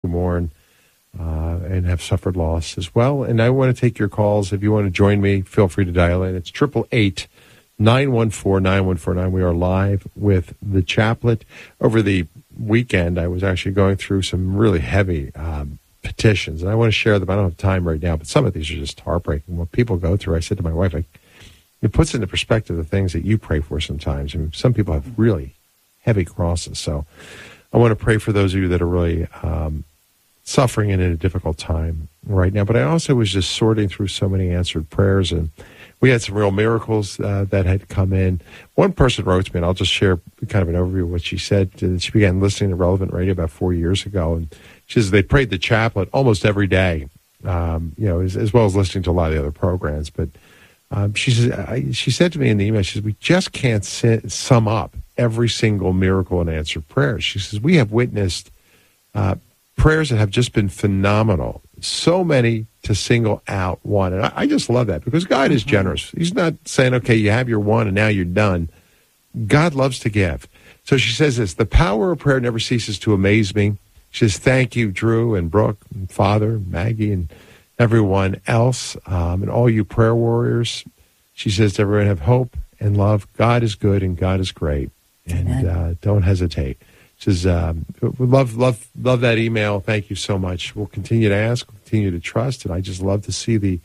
mourn and have suffered loss as well. And I want to take your calls. If you want to join me, feel free to dial in. It's 888-914-9149. We are live with the Chaplet. Over the weekend, I was actually going through some really heavy petitions, and I want to share them. I don't have time right now, but some of these are just heartbreaking. What people go through, I said to my wife, it puts into perspective the things that you pray for sometimes. I mean, some people have really heavy crosses, so I want to pray for those of you that are really suffering and in a difficult time right now. But I also was just sorting through so many answered prayers, and we had some real miracles that had come in. One person wrote to me, and I'll just share kind of an overview of what she said. She began listening to Relevant Radio about 4 years ago, and she says they prayed the Chaplet almost every day, as well as listening to a lot of the other programs. But she said to me in the email, she says, we just can't sum up every single miracle and answered prayer. She says, we have witnessed prayers that have just been phenomenal. So many to single out one. And I just love that because God is generous. He's not saying, okay, you have your one and now you're done. God loves to give. So she says this, the power of prayer never ceases to amaze me. She says, thank you, Drew and Brooke and Father, Maggie, and everyone else, and all you prayer warriors. She says to everyone, have hope and love. God is good and God is great. And don't hesitate. She says, we love that email. Thank you so much. We'll continue to ask, continue to trust, and I just love to see the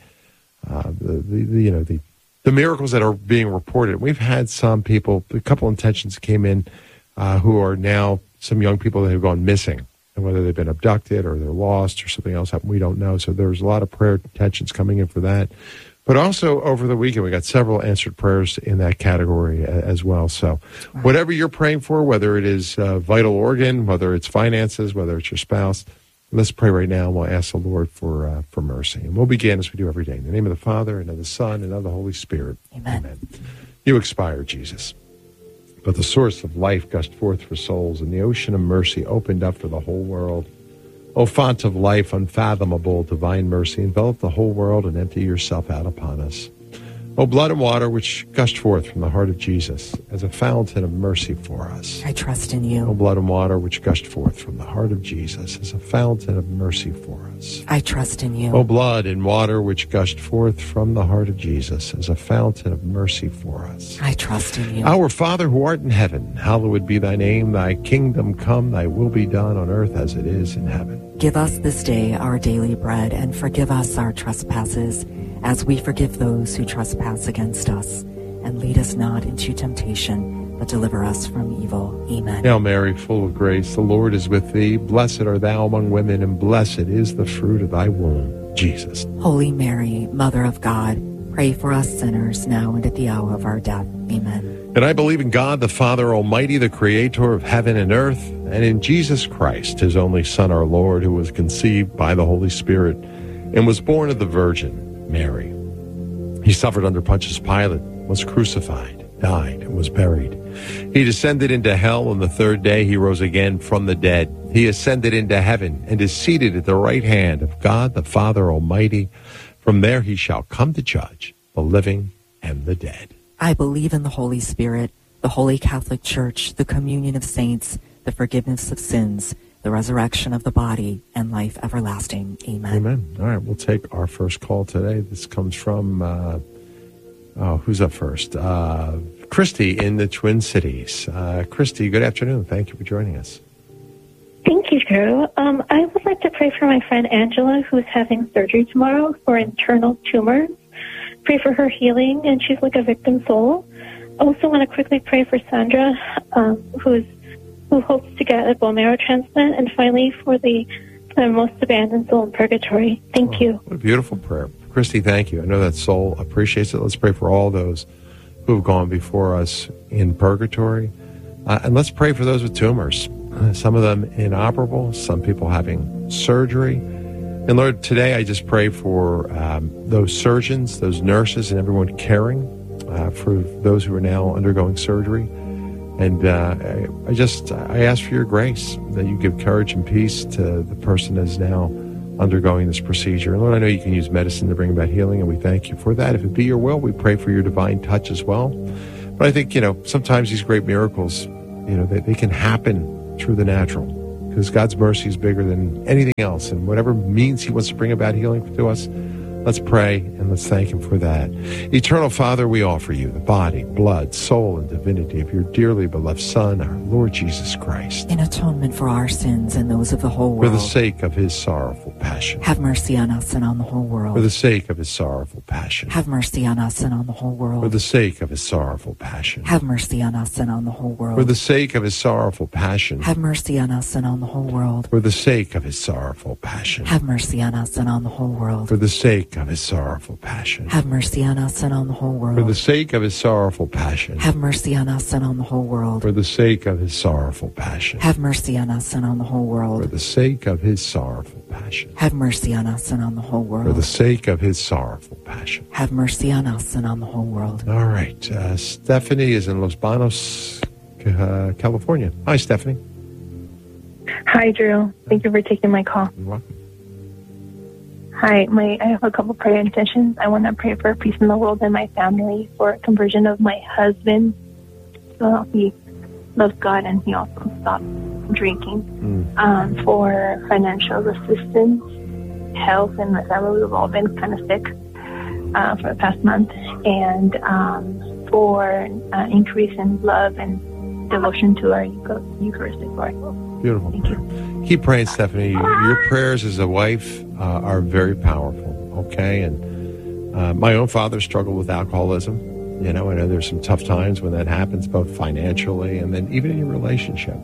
miracles that are being reported. We've had some people, a couple intentions came in who are now some young people that have gone missing. And whether they've been abducted or they're lost or something else happened, we don't know. So there's a lot of prayer intentions coming in for that. But also over the weekend, we got several answered prayers in that category as well. So whatever you're praying for, whether it is vital organ, whether it's finances, whether it's your spouse, let's pray right now and we'll ask the Lord for mercy. And we'll begin as we do every day. In the name of the Father, and of the Son, and of the Holy Spirit. Amen. You expire, Jesus. But the source of life gushed forth for souls, and the ocean of mercy opened up for the whole world. O font of life, unfathomable, divine mercy, envelop the whole world and empty yourself out upon us. O blood and water which gushed forth from the heart of Jesus as a fountain of mercy for us. I trust in you. O blood and water which gushed forth from the heart of Jesus as a fountain of mercy for us. I trust in you. O blood and water which gushed forth from the heart of Jesus as a fountain of mercy for us. I trust in you. Our Father who art in heaven, hallowed be thy name. Thy kingdom come, thy will be done on earth as it is in heaven. Give us this day our daily bread, and forgive us our trespasses, as we forgive those who trespass against us. And lead us not into temptation, but deliver us from evil. Amen. Hail Mary, full of grace, the Lord is with thee. Blessed art thou among women, and blessed is the fruit of thy womb, Jesus. Holy Mary, Mother of God, pray for us sinners, now and at the hour of our death. Amen. And I believe in God, the Father Almighty, the creator of heaven and earth, and in Jesus Christ, his only Son, our Lord, who was conceived by the Holy Spirit and was born of the Virgin Mary. He suffered under Pontius Pilate, was crucified, died, and was buried. He descended into hell, and the third day he rose again from the dead. He ascended into heaven and is seated at the right hand of God, the Father Almighty. From there he shall come to judge the living and the dead. I believe in the Holy Spirit, the Holy Catholic Church, the communion of saints, the forgiveness of sins, the resurrection of the body, and life everlasting. Amen. Amen. All right, we'll take our first call today. This comes from, who's up first? Christy in the Twin Cities. Christy, good afternoon. Thank you for joining us. Thank you, Drew. I would like to pray for my friend Angela, who's having surgery tomorrow for internal tumors. Pray for her healing, and she's like a victim soul. Also want to quickly pray for Sandra, who hopes to get a bone marrow transplant, and finally for the most abandoned soul in purgatory. Thank you. What a beautiful prayer. Christy, thank you. I know that soul appreciates it. Let's pray for all those who have gone before us in purgatory. And let's pray for those with tumors, some of them inoperable, some people having surgery. And Lord, today I just pray for those surgeons, those nurses, and everyone caring for those who are now undergoing surgery. And I ask for your grace, that you give courage and peace to the person that is now undergoing this procedure. And Lord, I know you can use medicine to bring about healing, and we thank you for that. If it be your will, we pray for your divine touch as well. But I think, sometimes these great miracles, they can happen through the natural. because God's mercy is bigger than anything else. And whatever means he wants to bring about healing to us, let's pray and let's thank him for that. Eternal Father, we offer you the body, blood, soul, and divinity of your dearly beloved Son, our Lord Jesus Christ, in atonement for our sins and those of the whole world. For the sake of his sorrowful passion. Have mercy on us and on the whole world. For the sake of his sorrowful passion. Have mercy on us and on the whole world. For the sake of his sorrowful passion. Have mercy on us and on the whole world. For the sake of his sorrowful passion. Have mercy on us and on the whole world. For the sake of his sorrowful passion. Have mercy on us and on the whole world. For the sake of his sorrowful passion. Have mercy on us and on the whole world. For the sake of his sorrowful passion. Have mercy on us and on the whole world. For the sake of his sorrowful passion. Have mercy on us and on the whole world. For the sake of his sorrowful passion. Have mercy on us and on the whole world. For the sake of his sorrowful passion. Have mercy on us and on the whole world. All right. Stephanie is in Los Banos, California. Hi, Stephanie. Hi, Drew. Thank you for taking my call. You're welcome. Hi, I have a couple prayer intentions. I want to pray for peace in the world and my family, for conversion of my husband. So he loves God and he also stopped drinking. For financial assistance, health, and my family. We've all been kind of sick for the past month. And for increase in love and devotion to our Eucharistic Lord. Beautiful. Thank you. Keep praying, Stephanie. Your prayers as a wife are very powerful, okay? And my own father struggled with alcoholism. You know, I know there's some tough times when that happens, both financially and then even in your relationship.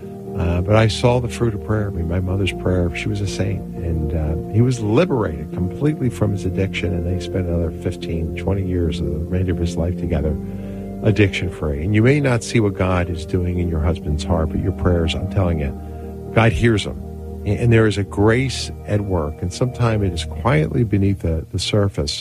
But I saw the fruit of prayer. I mean, my mother's prayer, she was a saint. And he was liberated completely from his addiction, and they spent another 15, 20 years of the remainder of his life together, addiction-free. And you may not see what God is doing in your husband's heart, but your prayers, I'm telling you, God hears them. And there is a grace at work, and sometimes it is quietly beneath the surface,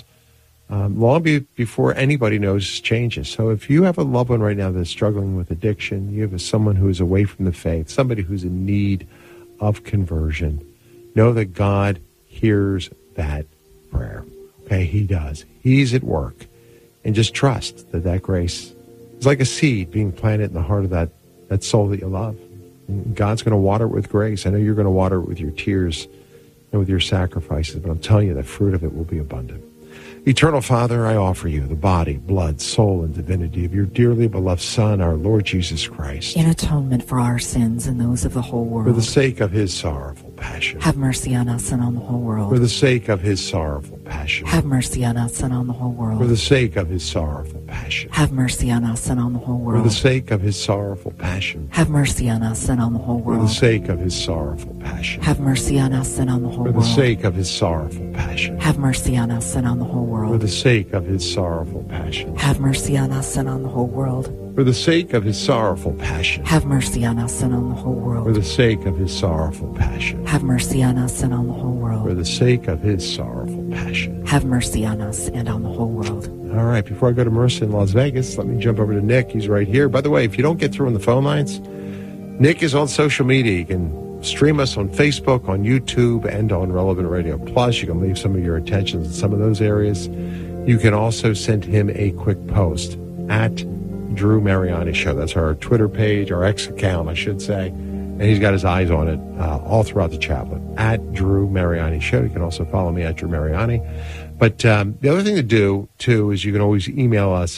long before anybody knows changes. So if you have a loved one right now that's struggling with addiction, you have someone who is away from the faith, somebody who's in need of conversion, know that God hears that prayer. Okay, he does. He's at work. And just trust that grace is like a seed being planted in the heart of that soul that you love. And God's going to water it with grace. I know you're going to water it with your tears and with your sacrifices, but I'm telling you, the fruit of it will be abundant. Eternal Father, I offer you the body, blood, soul, and divinity of your dearly beloved Son, our Lord Jesus Christ, in atonement for our sins and those of the whole world. For the sake of his sorrowful passion. Have mercy on us and on the whole world. For the sake of his sorrowful passion. Have mercy on us and on the whole world. For the sake of his sorrowful passion. Have mercy on us and on the whole world. For the sake of his sorrowful passion. Have mercy on us and on the whole world. For the sake of his sorrowful passion. Have mercy on us and on the whole world. For the sake of his sorrowful passion. Have mercy on us and on the whole world. For the sake of his sorrowful passion. Have mercy on us and on the whole world. For the sake of his sorrowful passion. Have mercy on us and on the whole world. For the sake of his sorrowful passion. Have mercy on us and on the whole world. For the sake of his sorrowful passion. Have mercy on us and on the whole world. All right, before I go to Marissa in Las Vegas, let me jump over to Nick. He's right here. By the way, if you don't get through on the phone lines, Nick is on social media. You can stream us on Facebook, on YouTube, and on Relevant Radio Plus. You can leave some of your attentions in some of those areas. You can also send him a quick post at Drew Mariani Show. That's our Twitter page, our X account, I should say. And he's got his eyes on it all throughout the chaplet, at Drew Mariani Show. You can also follow me at Drew Mariani. But the other thing to do, too, is you can always email us,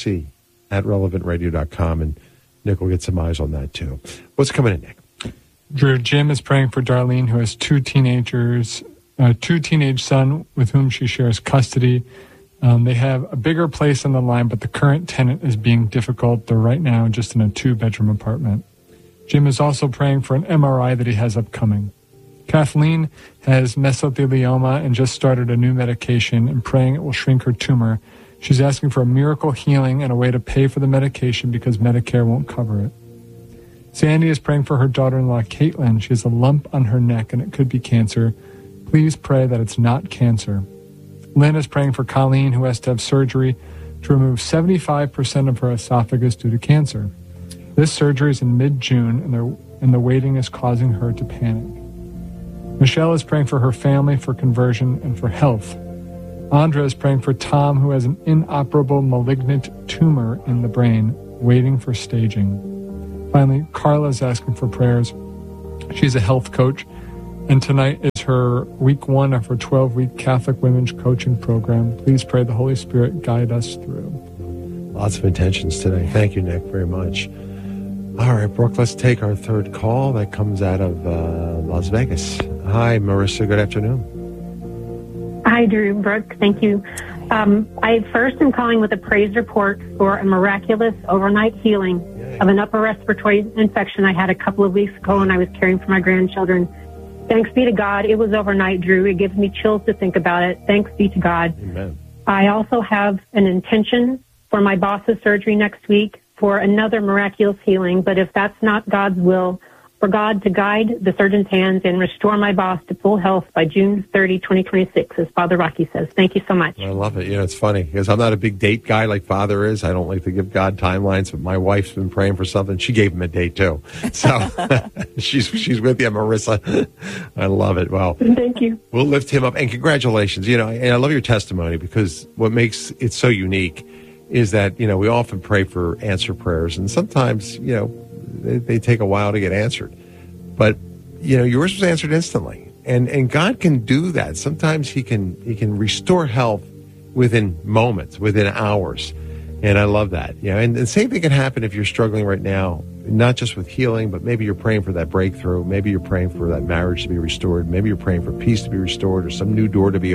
mercy@relevantradio.com, and Nick will get some eyes on that, too. What's coming in, Nick? Drew, Jim is praying for Darlene, who has two teenage sons with whom she shares custody. They have a bigger place on the line, but the current tenant is being difficult. They're right now just in a 2-bedroom apartment. Jim is also praying for an MRI that he has upcoming. Kathleen has mesothelioma and just started a new medication and praying it will shrink her tumor. She's asking for a miracle healing and a way to pay for the medication because Medicare won't cover it. Sandy is praying for her daughter-in-law, Caitlin. She has a lump on her neck and it could be cancer. Please pray that it's not cancer. Lynn is praying for Colleen, who has to have surgery to remove 75% of her esophagus due to cancer. This surgery is in mid-June, and the waiting is causing her to panic. Michelle is praying for her family, for conversion, and for health. Andra is praying for Tom, who has an inoperable malignant tumor in the brain, waiting for staging. Finally, Carla is asking for prayers She's a health coach, and tonight is her week 1 of her 12-week Catholic Women's Coaching Program. Please pray the Holy Spirit guide us through. Lots of intentions today. Thank you, Nick, very much. All right, Brooke, let's take our third call. That comes out of Las Vegas. Hi, Marissa. Good afternoon. Hi, Drew. Brooke, thank you. I first am calling with a praise report for a miraculous overnight healing of an upper respiratory infection I had a couple of weeks ago when I was caring for my grandchildren. Thanks be to God. It was overnight, Drew. It gives me chills to think about it. Thanks be to God. Amen. I also have an intention for my boss's surgery next week for another miraculous healing. But if that's not God's will, for God to guide the surgeon's hands and restore my boss to full health by June 30, 2026, as Father Rocky says. Thank you so much. I love it. It's funny because I'm not a big date guy like Father is. I don't like to give God timelines, but my wife's been praying for something. She gave him a date too. So she's with you, Marissa. I love it. Well, thank you. We'll lift him up. And congratulations. And I love your testimony because what makes it so unique is that, we often pray for answer prayers. And sometimes, they take a while to get answered. But, yours was answered instantly. And God can do that. Sometimes he can restore health within moments, within hours. And I love that. And the same thing can happen if you're struggling right now, not just with healing, but maybe you're praying for that breakthrough. Maybe you're praying for that marriage to be restored. Maybe you're praying for peace to be restored or some new door to be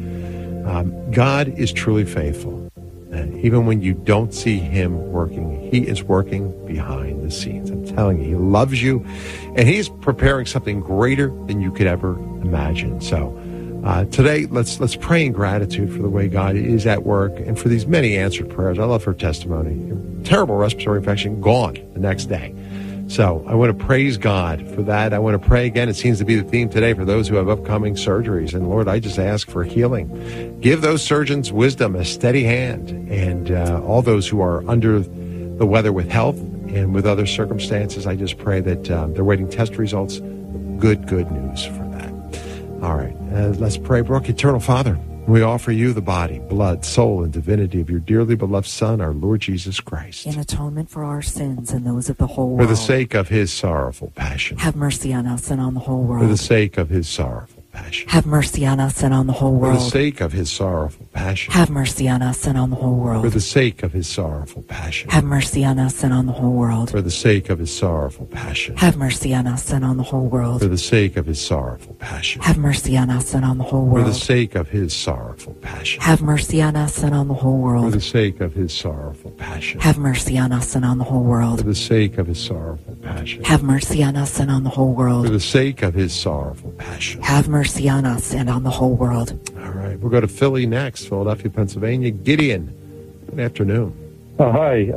opened. God is truly faithful. And even when you don't see him working, he is working behind the scenes. I'm telling you, he loves you, and he's preparing something greater than you could ever imagine. So today, let's pray in gratitude for the way God is at work and for these many answered prayers. I love her testimony. Terrible respiratory infection, gone the next day. So I want to praise God for that. I want to pray again. It seems to be the theme today for those who have upcoming surgeries. And Lord, I just ask for healing. Give those surgeons wisdom, a steady hand, and all those who are under the weather with health and with other circumstances, I just pray that they're waiting test results. Good news for that. All right, let's pray. Brooke, Eternal Father, we offer you the body, blood, soul, and divinity of your dearly beloved Son, our Lord Jesus Christ. In atonement for our sins and those of the whole world. For the sake of his sorrowful passion. Have mercy on us and on the whole world. For the sake of his sorrowful passion. Have mercy on us and on the whole world. For the sake of his sorrowful passion. Have mercy on us and on the whole world. For the sake of his sorrowful passion. Have mercy on us and on the whole world. For the sake of his sorrowful passion. Have mercy on us and on the whole world. For the sake of his sorrowful passion. Have mercy on us and on the whole world. For the sake of his sorrowful passion. Have mercy on us and on the whole world. For the sake of his sorrowful passion. Have mercy on us and on the whole world. For the sake of his sorrowful passion. Have mercy on us and on the whole world. For the sake of his sorrowful passion. Have mercy on us and on the whole world. All right, we'll go to Philly next, Philadelphia, Pennsylvania. Gideon, good afternoon. Hi.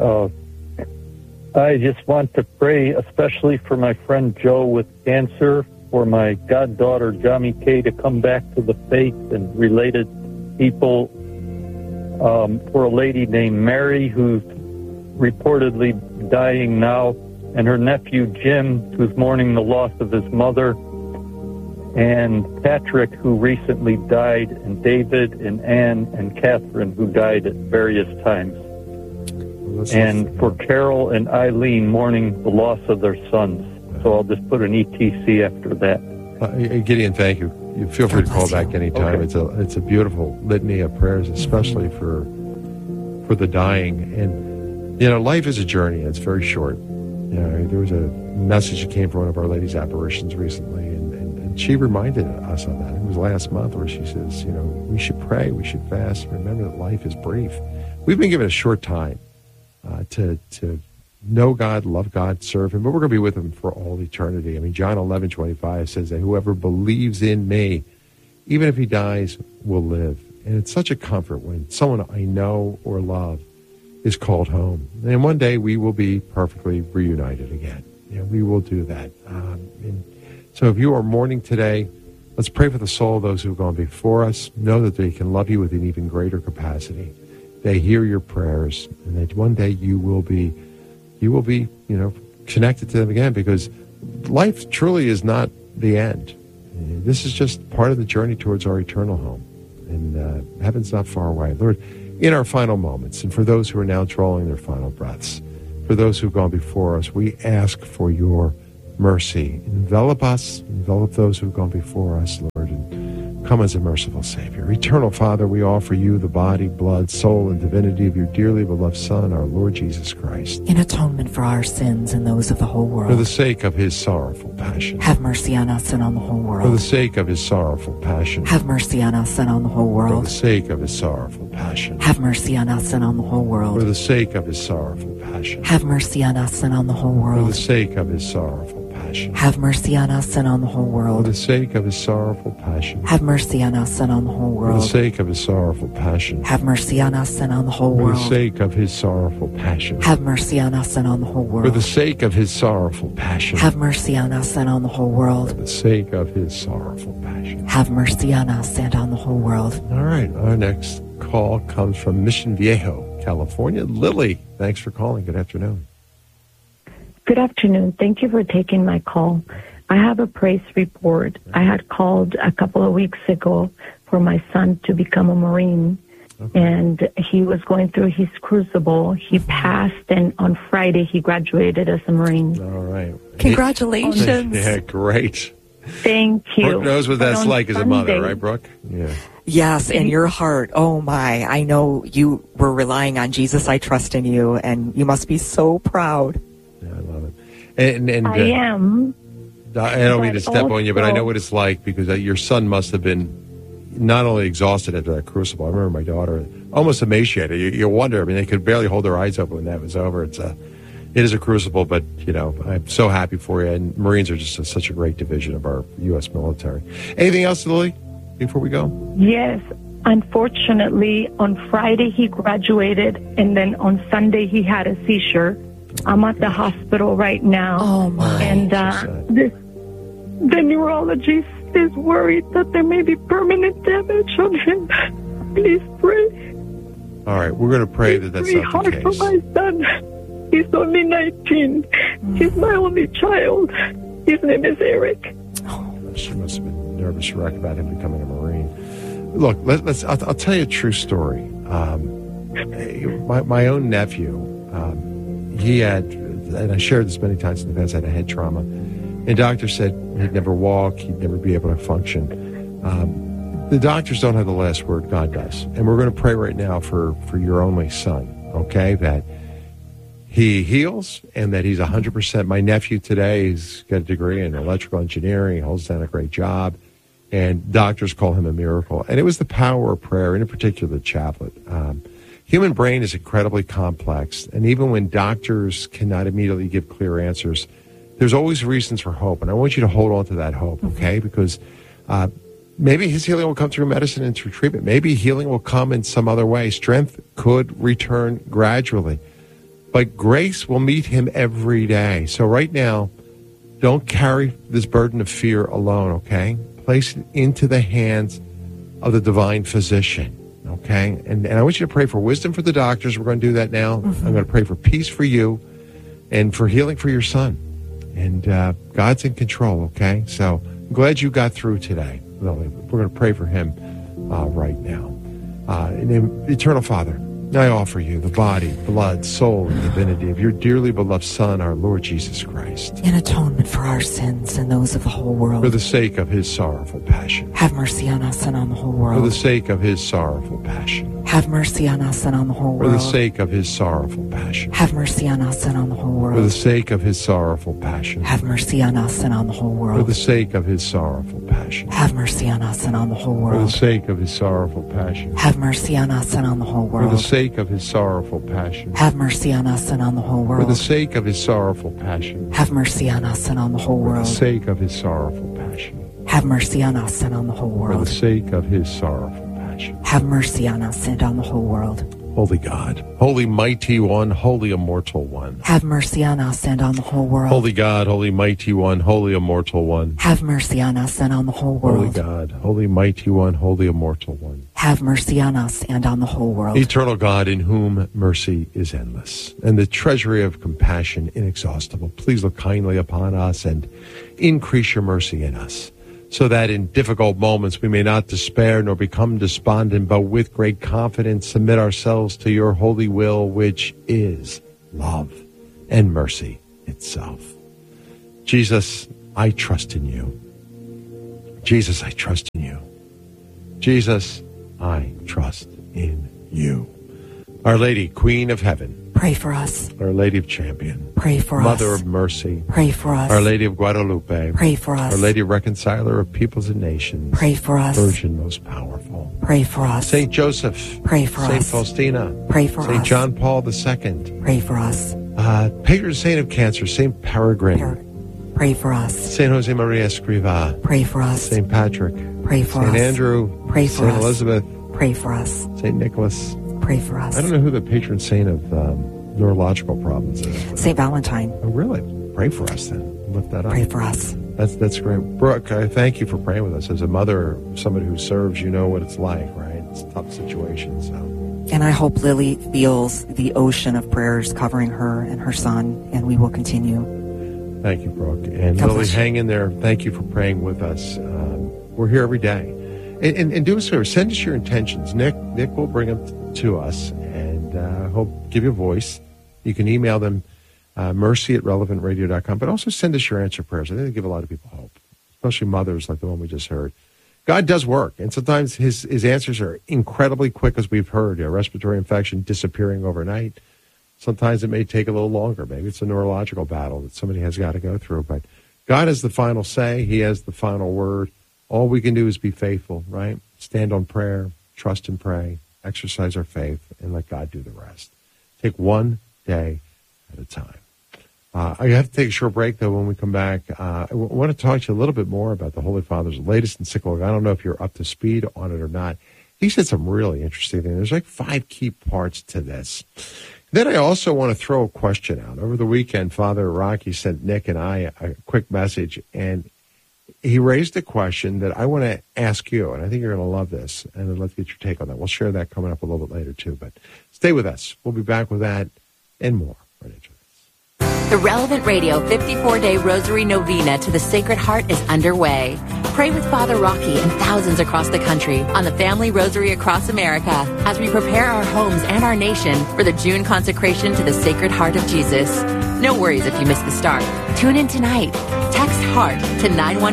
I just want to pray especially for my friend Joe with cancer, for my goddaughter, Johnny Kay, to come back to the faith and related people, for a lady named Mary who's reportedly dying now, and her nephew Jim, who's mourning the loss of his mother, and Patrick, who recently died, and David and Anne and Catherine, who died at various times. And for Carol and Eileen, mourning the loss of their sons. So I'll just put an ETC after that. Gideon, thank you. You feel free to call back anytime. Okay. It's a beautiful litany of prayers, especially for the dying. And life is a journey. It's very short. There was a message that came from one of Our Lady's apparitions recently, and she reminded us of that. It was last month where she says, we should pray, we should fast, remember that life is brief. We've been given a short time to know God, love God, serve him, but we're going to be with him for all eternity. I mean, John 11:25 says that whoever believes in me, even if he dies, will live. And it's such a comfort when someone I know or love is called home. And one day we will be perfectly reunited again. We will do that. And so if you are mourning today, let's pray for the soul of those who have gone before us. Know that they can love you with an even greater capacity. They hear your prayers, and that one day you will be, connected to them again, because life truly is not the end. This is just part of the journey towards our eternal home, and heaven's not far away. Lord, in our final moments, and for those who are now drawing their final breaths, for those who've gone before us, we ask for your mercy. Envelop us, envelop those who have gone before us, Lord, and come as a merciful Savior. Eternal Father, we offer you the body, blood, soul, and divinity of your dearly beloved Son, our Lord Jesus Christ, in atonement for our sins and those of the whole world. for the sake of his sorrowful passion. Have mercy on us and on the whole For world. the sake of his sorrowful passion. Have mercy on us and on the whole For the world. sake of his sorrowful passion. Have mercy on us and on the whole For world. the sake of his sorrowful passion. Have mercy on us and on the whole For the world. sake of his sorrowful passion. Have mercy on us and on the whole For the world. sake of his sorrowful passion. Have mercy on us and on the whole For the world. sake of his sorrowful passion. Have mercy on us and on the whole For the world. sake of his sorrowful passion. Have mercy on us and on the whole For the world. sake of his sorrowful passion. Have mercy on us and on the whole For world. the sake of his sorrowful passion. Have mercy on us and on the whole world. All right, our next call comes from Mission Viejo, California. Lily, thanks for calling. Good afternoon. Good afternoon. Thank you for taking my call. I have a praise report. I had called a couple of weeks ago for my son to become a Marine, and he was going through his crucible. He passed, and on Friday he graduated as a Marine. All right. Congratulations. Yeah, great. Thank you. Brooke knows what But that's on like as a mother, Sunday- right, Brooke? Yeah. Yes, in your heart. Oh my, I know you were relying on Jesus. I trust in you, and you must be so proud. Yeah, I love it. And I am. I don't mean to But step on you, but I also- know what it's like because your son must have been not only exhausted after that crucible. I remember my daughter almost emaciated. You wonder. I mean, they could barely hold their eyes open when that was over. It is a crucible, but you know, I'm so happy for you. And Marines are just such a great division of our U.S. military. Anything else, Lily, before we go? Yes. Unfortunately, on Friday he graduated, and then on Sunday he had a seizure. I'm at the hospital right now. Oh my. And the neurologist is worried that there may be permanent damage on him. Please pray. All right, we're going to pray that that's It's very not the hard for case. my son. He's only 19. He's my only child. His name is Eric. She must have been nervous wreck about him becoming a Marine. Look, I'll tell you a true story. My own nephew, he had, and I shared this many times in the past, had a head trauma. And doctors said he'd never walk, he'd never be able to function. The doctors don't have the last word, God does. And we're going to pray right now for your only son, okay, that he heals and that he's 100%. My nephew today, he's got a degree in electrical engineering, he holds down a great job, and doctors call him a miracle. And it was the power of prayer, and in particular the chaplet. Human brain is incredibly complex, and even when doctors cannot immediately give clear answers, there's always reasons for hope. And I want you to hold on to that hope, okay? Because maybe his healing will come through medicine and through treatment. Maybe healing will come in some other way. Strength could return gradually. But grace will meet him every day. So right now, don't carry this burden of fear alone, okay? Place it into the hands of the divine physician, okay? And I want you to pray for wisdom for the doctors. We're going to do that now. I'm going to pray for peace for you and for healing for your son. And God's in control, okay? So I'm glad you got through today, Lily. We're going to pray for him right now. Eternal Father, I offer you the body, blood, soul, and divinity of your dearly beloved Son, our Lord Jesus Christ, In atonement for our sins and those of the whole for world. the sake of his sorrowful passion. Have mercy on us and on the whole For the world. sake of his sorrowful passion. Have mercy on us and on the whole For the world. sake of his sorrowful passion. Have mercy on us and on the whole For the world. sake of his sorrowful passion. Have mercy on us and on the whole For world. the sake of his sorrowful passion. Have mercy on us and on the whole For the world. sake of his sorrowful passion. Have mercy on us and on the whole For the world. sake of his sorrowful passion. Have mercy on us and on the whole For the world. sake of his sorrowful passion. Have mercy on us and on the whole For the world. sake of his sorrowful passion. Have mercy on us and on the whole For the world. sake of his sorrowful passion. Have mercy on us and on the whole world. Holy God, holy mighty one, holy immortal one. Have mercy on us and on the whole world. Holy God, holy mighty one, holy immortal one. Have mercy on us and on the whole Holy world. God, holy mighty one, holy immortal one. Have mercy on us and on the whole world. Eternal God, in whom mercy is endless, and the treasury of compassion inexhaustible. Please look kindly upon us and increase your mercy in us, so that in difficult moments we may not despair nor become despondent, but with great confidence submit ourselves to your holy will, which is love and mercy itself. Jesus, I trust in you. Jesus, I trust in you. Jesus, I trust in you. Our Lady, Queen of Heaven, Pray for us. Our Lady of Champion, Pray for us. Mother of Mercy, Pray for us. Our Lady of Guadalupe, Pray for us. Our Lady Reconciler of Peoples and Nations, Pray for us. Virgin most powerful, Pray for us. Saint Joseph, Pray for Saint us. Faustina, Pray for Saint us. John Paul II, Pray for us. Patron Saint of Cancer, Saint Peregrine, Pray for us. Saint Jose Maria Escrivá, Pray for us. Saint Patrick, Pray for Saint us. Andrew, Pray for Saint us. Elizabeth, Pray for us. Saint Nicholas. Pray for us. I don't know who the patron saint of neurological problems is. Saint Valentine. Oh, really? Pray for us then. Lift that up. Pray for us. That's great. Brooke, I thank you for praying with us. As a mother, somebody who serves, you know what it's like, right? It's a tough situation, so. And I hope Lily feels the ocean of prayers covering her and her son, and we will continue. Thank you, Brooke. And God Lily, bless you. hang in there. Thank you for praying with us. We're here every day. And do us a favor, send us your intentions. Nick will bring them to us, and he'll give you a voice. You can email them, mercy@relevantradio.com, but also send us your answer prayers. I think they give a lot of people hope, especially mothers like the one we just heard. God does work, and sometimes his answers are incredibly quick, as we've heard. A respiratory infection disappearing overnight. Sometimes it may take a little longer. Maybe it's a neurological battle that somebody has got to go through. But God has the final say. He has the final word. All we can do is be faithful, right? Stand on prayer, trust and pray, exercise our faith, and let God do the rest. Take one day at a time. I have to take a short break, though. When we come back, I want to talk to you a little bit more about the Holy Father's latest encyclical. I don't know if you're up to speed on it or not. He said some really interesting things. There's like 5 key parts to this. Then I also want to throw a question out. Over the weekend, Father Rocky sent Nick and I a quick message, and he raised a question that I want to ask you, and I think you're going to love this, and I'd love to get your take on that. We'll share that coming up a little bit later, too. But stay with us. We'll be back with that and more right after this. The Relevant Radio 54-Day Rosary Novena to the Sacred Heart is underway. Pray with Father Rocky and thousands across the country on the Family Rosary across America as we prepare our homes and our nation for the June consecration to the Sacred Heart of Jesus. No worries if you missed the start. Tune in tonight. Text HEART to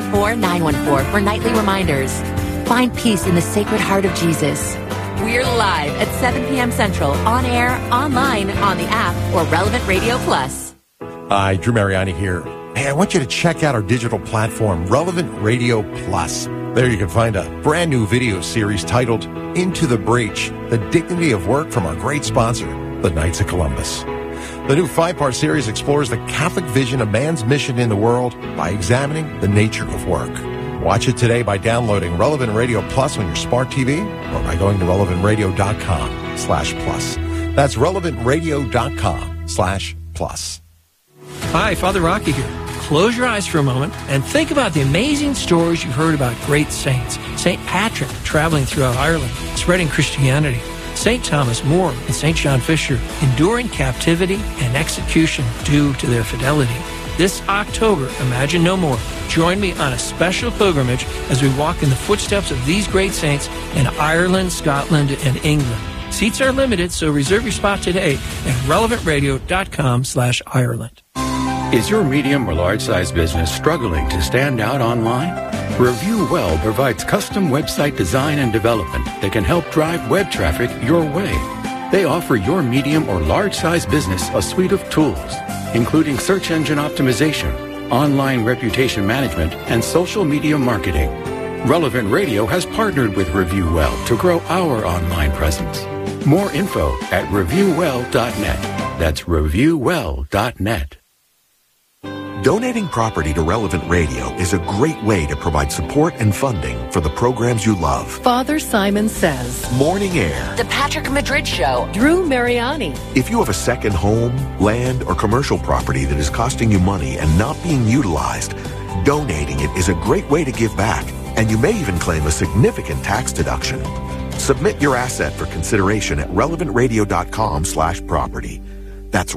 914-914 for nightly reminders. Find peace in the Sacred Heart of Jesus. We're live at 7 p.m. Central, on air, online, on the app, or Relevant Radio Plus. Hi, Drew Mariani here. Hey, I want you to check out our digital platform, Relevant Radio Plus. There you can find a brand new video series titled Into the Breach, the Dignity of Work from our great sponsor, the Knights of Columbus. The new 5-part series explores the Catholic vision of man's mission in the world by examining the nature of work. Watch it today by downloading Relevant Radio Plus on your smart TV or by going to relevantradio.com/plus. That's relevantradio.com/plus. Hi, Father Rocky here. Close your eyes for a moment and think about the amazing stories you've heard about great saints. St. Patrick traveling throughout Ireland, spreading Christianity. St. Thomas More and St. John Fisher enduring captivity and execution due to their fidelity. This October, Imagine No More. Join me on a special pilgrimage as we walk in the footsteps of these great saints in Ireland, Scotland, and England. Seats are limited, so reserve your spot today at relevantradio.com/Ireland. Is your medium or large-size business struggling to stand out online? Review Well provides custom website design and development that can help drive web traffic your way. They offer your medium or large-size business a suite of tools, including search engine optimization, online reputation management, and social media marketing. Relevant Radio has partnered with Review Well to grow our online presence. More info at reviewwell.net. That's reviewwell.net. Donating property to Relevant Radio is a great way to provide support and funding for the programs you love. Father Simon Says, Morning Air, The Patrick Madrid Show, Drew Mariani. If you have a second home, land, or commercial property that is costing you money and not being utilized, donating it is a great way to give back, and you may even claim a significant tax deduction. Submit your asset for consideration at relevantradio.com/property. That's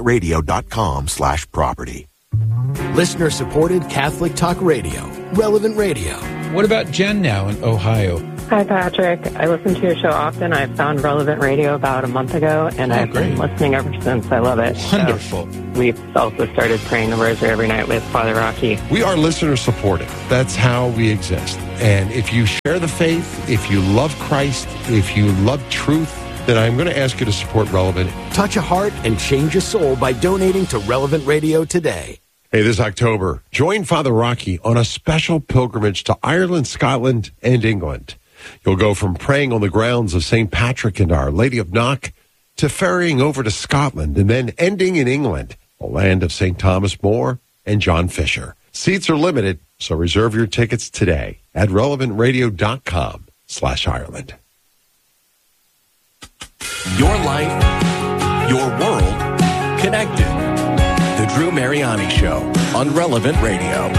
relevantradio.com/property. Listener-supported Catholic Talk Radio, Relevant Radio. What about Jen now in Ohio? Hi, Patrick. I listen to your show often. I found Relevant Radio about a month ago, and I've been listening ever since. I love it. Wonderful. We've also started praying the rosary every night with Father Rocky. We are listener-supported. That's how we exist. And if you share the faith, if you love Christ, if you love truth, then I'm going to ask you to support Relevant. Touch a heart and change a soul by donating to Relevant Radio today. Hey, this October, join Father Rocky on a special pilgrimage to Ireland, Scotland, and England. You'll go from praying on the grounds of St. Patrick and Our Lady of Knock to ferrying over to Scotland and then ending in England, the land of St. Thomas More and John Fisher. Seats are limited, so reserve your tickets today at relevantradio.com/Ireland. Your life, your world, connected. The Drew Mariani Show on Relevant Radio.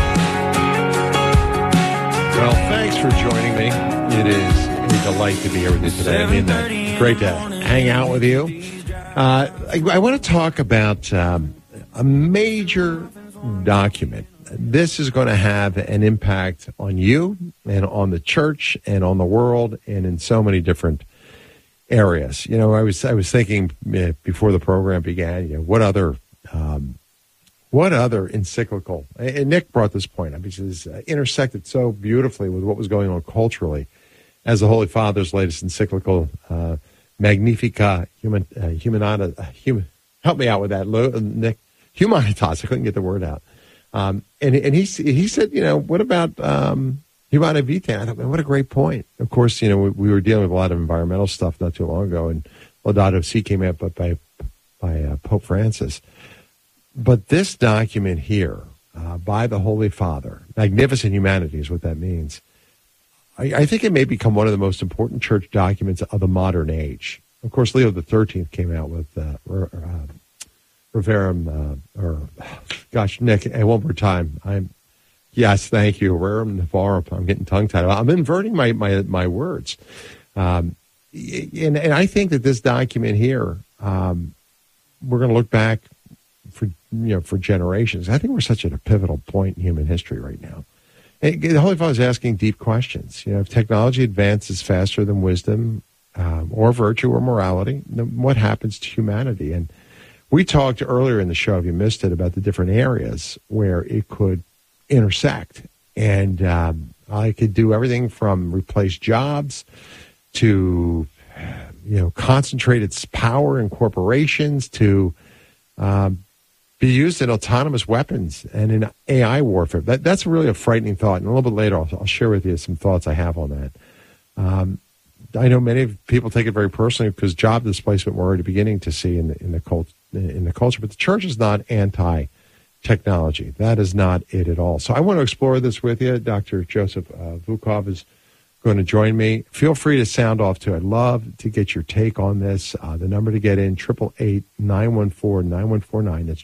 Well, thanks for joining me. It is a delight to be here with you today. I mean, great to hang out with you. I want to talk about a major document. This is going to have an impact on you and on the church and on the world and in so many different areas. You know, I was thinking before the program began, you know, what other encyclical, and Nick brought this point up, he says, intersected so beautifully with what was going on culturally as the Holy Father's latest encyclical, Magnificat Humanitas, help me out with that, Nick, Humanitas, I couldn't get the word out. And he said, you know, what about Humanae Vitae? I thought, man, what a great point. Of course, you know, we were dealing with a lot of environmental stuff not too long ago, and Laudato Si came out by Pope Francis. But this document here by the Holy Father, Magnificent Humanity is what that means. I think it may become one of the most important church documents of the modern age. Of course, Leo XIII came out with Reverum, Nick, and one more time. Yes, thank you. Rerum Novarum. I'm getting tongue-tied. I'm inverting my words. And I think that this document here, we're going to look back for generations. I think we're such at a pivotal point in human history right now. And the Holy Father is asking deep questions. You know, if technology advances faster than wisdom or virtue or morality, then what happens to humanity? And we talked earlier in the show, if you missed it, about the different areas where it could intersect. And I could do everything from replace jobs to, you know, concentrate its power in corporations to be used in autonomous weapons and in AI warfare. That's really a frightening thought. And a little bit later, I'll share with you some thoughts I have on that. I know many people take it very personally because job displacement we're already beginning to see in the culture. But the church is not anti-technology. That is not it at all. So I want to explore this with you. Dr. Joseph Vukov is going to join me. Feel free to sound off too. I'd love to get your take on this. The number to get in, 888-914-9149. That's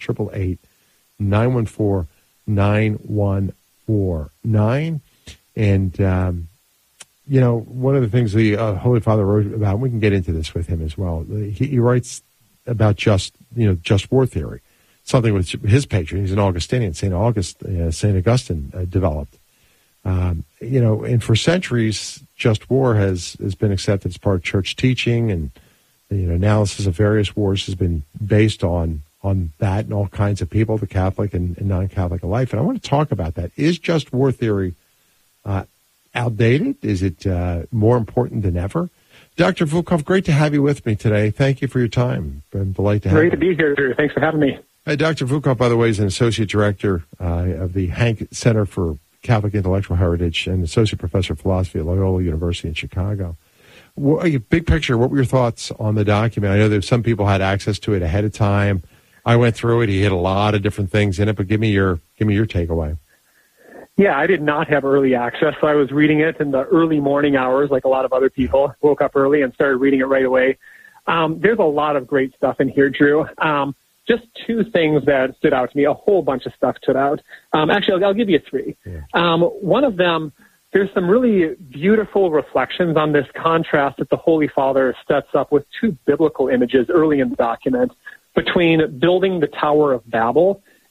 888-914-9149. And, you know, one of the things the Holy Father wrote about, we can get into this with him as well. He writes about just war theory, something with his patron. He's an Augustinian. St. Augustine developed. You know, and for centuries, just war has been accepted as part of church teaching, and you know, analysis of various wars has been based on that and all kinds of people, the Catholic and non-Catholic alike. And I want to talk about that. Is just war theory outdated? Is it more important than ever? Dr. Vukov, great to have you with me today. Thank you for your time. I'm delighted to have you. Great to be here, Drew. Thanks for having me. Dr. Vukov, by the way, is an associate director of the Hank Center for Catholic Intellectual Heritage and associate professor of philosophy at Loyola University in Chicago. Big picture, what were your thoughts on the document? I know that some people had access to it ahead of time. I went through it. He hit a lot of different things in it, but give me your takeaway. Yeah, I did not have early access, so I was reading it in the early morning hours, like a lot of other people. Woke up early and started reading it right away. There's a lot of great stuff in here, Drew. Just two things that stood out to me. A whole bunch of stuff stood out. Actually, I'll give you three. Yeah. One of them, there's some really beautiful reflections on this contrast that the Holy Father sets up with two biblical images early in the document between building the Tower of Babel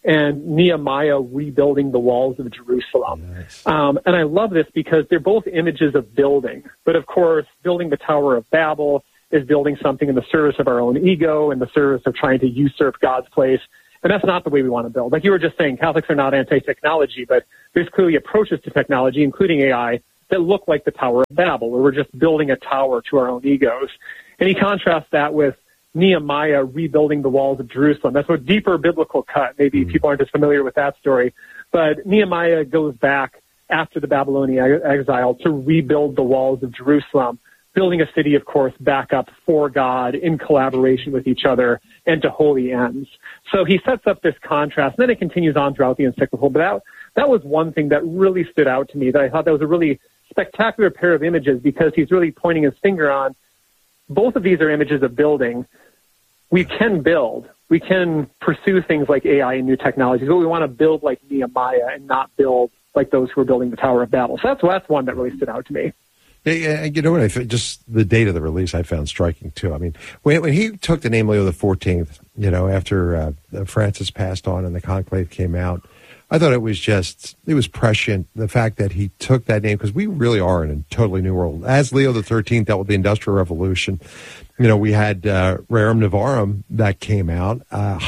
and Nehemiah rebuilding the walls of Jerusalem. Nice. And I love this because they're both images of building. But of course, building the Tower of Babel is building something in the service of our own ego, in the service of trying to usurp God's place. And that's not the way we want to build. Like you were just saying, Catholics are not anti-technology, but there's clearly approaches to technology, including AI, that look like the Tower of Babel, where we're just building a tower to our own egos. And he contrasts that with Nehemiah rebuilding the walls of Jerusalem. That's a deeper biblical cut. Maybe people aren't as familiar with that story. But Nehemiah goes back after the Babylonian exile to rebuild the walls of Jerusalem, building a city, of course, back up for God in collaboration with each other and to holy ends. So he sets up this contrast, and then it continues on throughout the encyclical. But that was one thing that really stood out to me, that I thought that was a really spectacular pair of images, because he's really pointing his finger on both of these are images of building. We can build. We can pursue things like AI and new technologies, but we want to build like Nehemiah and not build like those who are building the Tower of Babel. So that's one that really stood out to me. Yeah, you know what? Just the date of the release I found striking too. I mean, when he took the name Leo XIV, after Francis passed on and the conclave came out, I thought it was prescient, the fact that he took that name, because we really are in a totally new world. As Leo XIII dealt with the Industrial Revolution, we had Rerum Novarum that came out.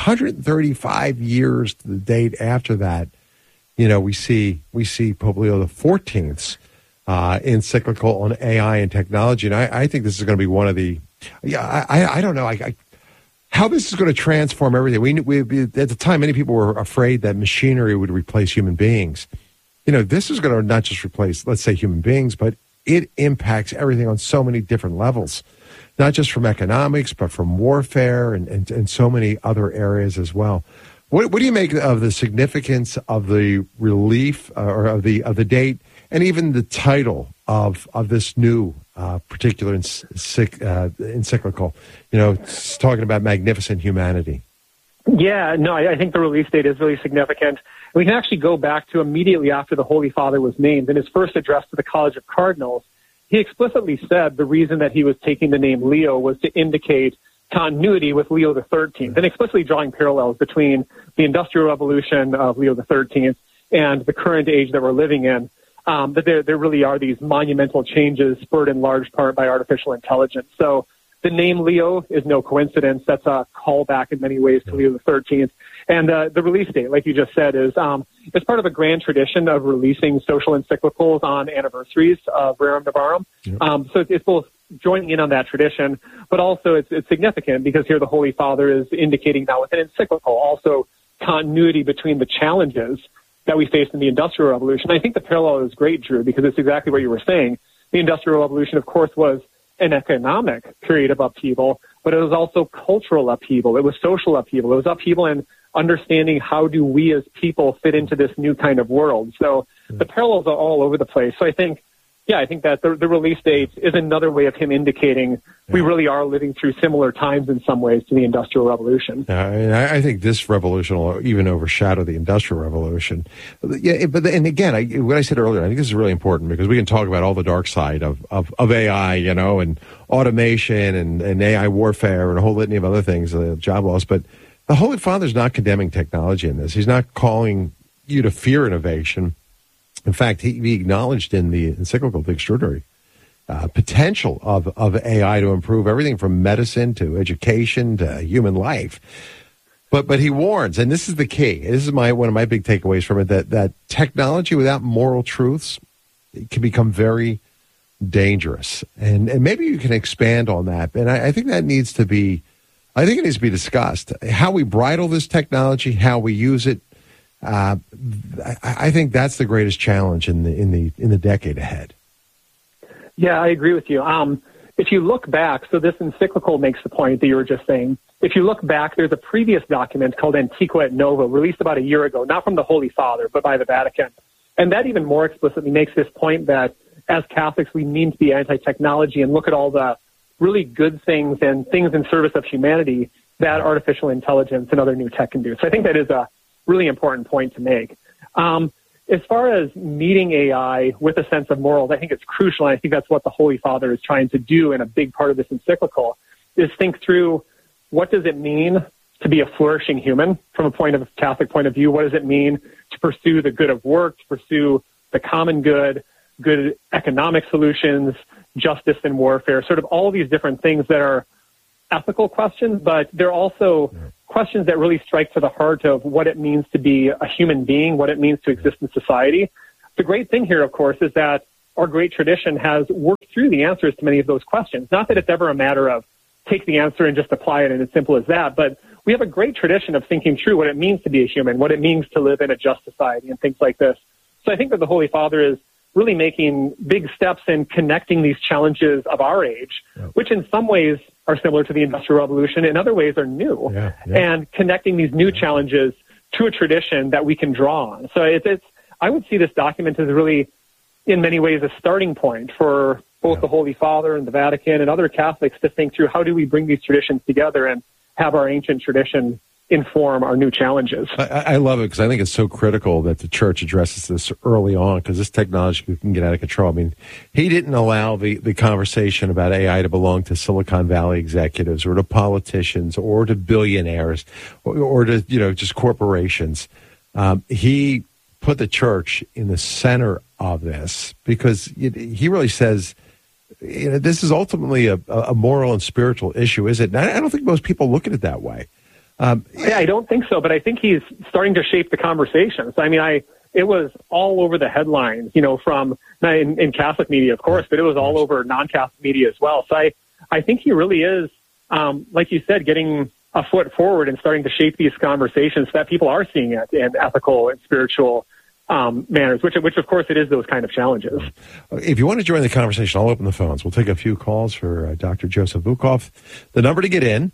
135 years to the date after that, we see Pope Leo XIV's encyclical on AI and technology. And I think this is going to be one of the, I don't know how this is going to transform everything. We at the time, many people were afraid that machinery would replace human beings. This is going to not just replace, let's say, human beings, but it impacts everything on so many different levels, not just from economics, but from warfare and so many other areas as well. What do you make of the significance of the relief or of the date, and even the title of this new particular encyclical? It's talking about magnificent humanity. Yeah, no, I think the release date is really significant. We can actually go back to immediately after the Holy Father was named. In his first address to the College of Cardinals, he explicitly said the reason that he was taking the name Leo was to indicate continuity with Leo XIII, and explicitly drawing parallels between the Industrial Revolution of Leo XIII and the current age that we're living in. That there really are these monumental changes spurred in large part by artificial intelligence. So the name Leo is no coincidence. That's a callback in many ways to Leo XIII. And the release date, like you just said, is it's part of a grand tradition of releasing social encyclicals on anniversaries of Rerum Novarum. Yep. So it's both joining in on that tradition, but also it's significant because here the Holy Father is indicating now with an encyclical also continuity between the challenges that we faced in the Industrial Revolution. I think the parallel is great, Drew, because it's exactly what you were saying. The Industrial Revolution, of course, was an economic period of upheaval, but it was also cultural upheaval. It was social upheaval. It was upheaval in understanding how do we as people fit into this new kind of world. So the parallels are all over the place. So I think that the release date is another way of him indicating we really are living through similar times in some ways to the Industrial Revolution. I think this revolution will even overshadow the Industrial Revolution. And again, what I said earlier, I think this is really important because we can talk about all the dark side of AI, and automation and AI warfare and a whole litany of other things, job loss. But the Holy Father's not condemning technology in this. He's not calling you to fear innovation. In fact, he acknowledged in the encyclical the extraordinary potential of AI to improve everything from medicine to education to human life. But he warns, and this is the key. This is one of my big takeaways from it, that technology without moral truths can become very dangerous. And maybe you can expand on that. And I think that needs to be, discussed. How we bridle this technology, how we use it. I think that's the greatest challenge in the decade ahead. Yeah, I agree with you. If you look back, so this encyclical makes the point that you were just saying. If you look back, there's a previous document called Antiqua et Nova, released about a year ago, not from the Holy Father, but by the Vatican. And that even more explicitly makes this point that as Catholics, we need to be anti-technology and look at all the really good things and things in service of humanity that artificial intelligence and other new tech can do. So I think that is a really important point to make. As far as meeting AI with a sense of morals, I think it's crucial, and I think that's what the Holy Father is trying to do in a big part of this encyclical, is think through what does it mean to be a flourishing human from a Catholic point of view? What does it mean to pursue the good of work, to pursue the common good, good economic solutions, justice and warfare, sort of all these different things that are ethical questions, but they're also questions that really strike to the heart of what it means to be a human being, what it means to exist in society. The great thing here, of course, is that our great tradition has worked through the answers to many of those questions. Not that it's ever a matter of take the answer and just apply it and it's simple as that, but we have a great tradition of thinking through what it means to be a human, what it means to live in a just society and things like this. So I think that the Holy Father is really making big steps in connecting these challenges of our age, which in some ways are similar to the Industrial Revolution, in other ways are new, and connecting these new challenges to a tradition that we can draw on. So I would see this document as really, in many ways, a starting point for both the Holy Father and the Vatican and other Catholics to think through how do we bring these traditions together and have our ancient tradition inform our new challenges. I love it because I think it's so critical that the church addresses this early on because this technology can get out of control. I mean, he didn't allow the conversation about AI to belong to Silicon Valley executives or to politicians or to billionaires or to, just corporations. He put the church in the center of this because he really says, this is ultimately a moral and spiritual issue, is it? And I don't think most people look at it that way. I don't think so, but I think he's starting to shape the conversations. I mean, it was all over the headlines, from in Catholic media, of course, but it was all over non-Catholic media as well. So I think he really is, like you said, getting a foot forward and starting to shape these conversations so that people are seeing it in ethical and spiritual manners, which of course it is those kind of challenges. If you want to join the conversation, I'll open the phones. We'll take a few calls for Dr. Joseph Vukoff. The number to get in,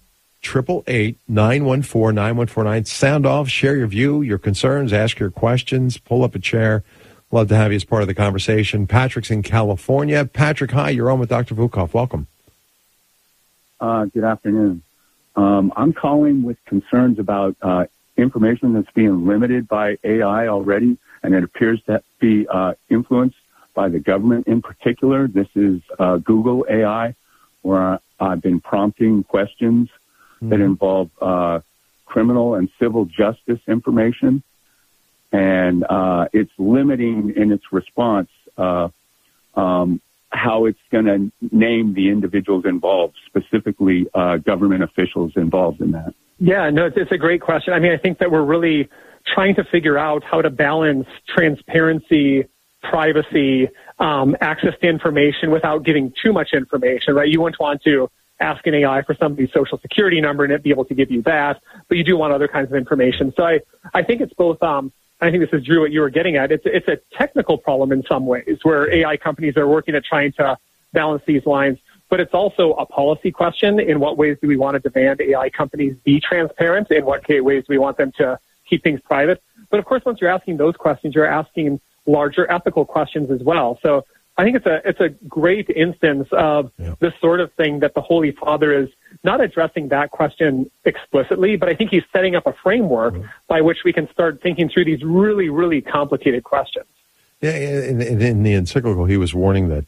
888-914-9149. Sound off, share your view, your concerns, ask your questions, pull up a chair. Love to have you as part of the conversation. Patrick's in California. Patrick, hi, you're on with Dr. Vukoff. Welcome. Good afternoon. I'm calling with concerns about information that's being limited by AI already, and it appears to be influenced by the government in particular. This is Google AI, where I've been prompting questions that involve criminal and civil justice information, and it's limiting in its response how it's going to name the individuals involved, specifically government officials involved in that. Yeah, no, it's a great question. I mean, I think that we're really trying to figure out how to balance transparency, privacy, access to information without giving too much information, right? You wouldn't want to ask an AI for somebody's social security number and it be able to give you that, but you do want other kinds of information. So I think it's both, I think this is, Drew, what you were getting at. It's a technical problem in some ways where AI companies are working at trying to balance these lines, but it's also a policy question. In what ways do we want to demand AI companies be transparent? In what ways do we want them to keep things private? But of course, once you're asking those questions, you're asking larger ethical questions as well. So I think it's a great instance of the sort of thing that the Holy Father is not addressing that question explicitly, but I think he's setting up a framework by which we can start thinking through these really, really complicated questions. Yeah, in the encyclical, he was warning that,